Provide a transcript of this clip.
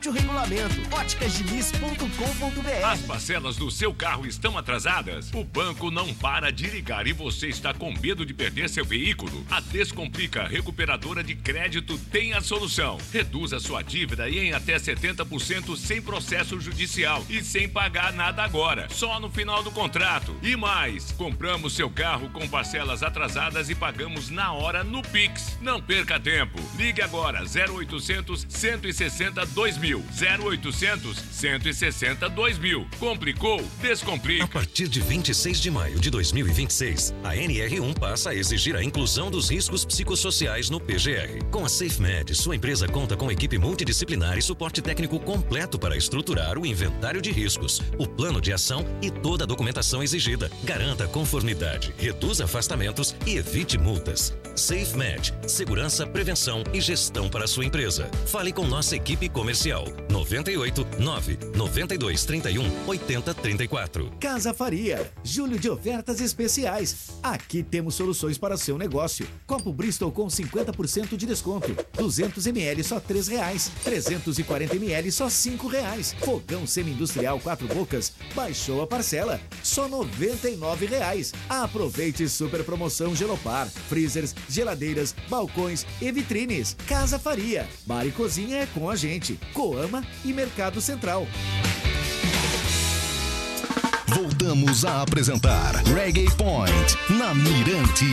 Consulte o regulamento. óticasdiniz.com.br. As parcelas do seu carro estão atrasadas? O banco não para de ligar e você está com medo de perder seu veículo? A Descomplica Recuperadora de Crédito tem a solução. Reduza sua dívida em até 70% sem processo judicial e sem pagar nada agora, só no final do contrato. E mais, compramos seu carro com parcelas atrasadas e pagamos na hora no Pix. Não perca tempo. Ligue agora 0800 160 2000. 0800 160 2000. Complicou? Descomplica. A partir de 26 de maio de 2026, a NR1 passa a exigir a inclusão dos riscos psicossociais no PGR. Com a SafeMed, sua empresa conta com equipe multidisciplinar e suporte técnico completo para estruturar o inventário de riscos, o plano de ação e toda a documentação exigida. Garanta conformidade, reduza afastamentos e evite multas. SafeMed, segurança, prevenção e gestão para a sua empresa. Fale com nossa equipe comercial. 98 9 92 31 80 34. Casa Faria, julho de ofertas especiais. Aqui temos soluções para o seu negócio. Copo Bristol com 50% de desconto. 200 ml só R$3. 340 ml só R$5. Fogão semi-industrial 4 bocas, baixou a parcela, só R$99. Aproveite super promoção Gelopar, freezers, geladeiras, balcões e vitrines. Casa Faria, bar e cozinha é com a gente. Coama e Mercado Central. Voltamos a apresentar Reggae Point na Mirante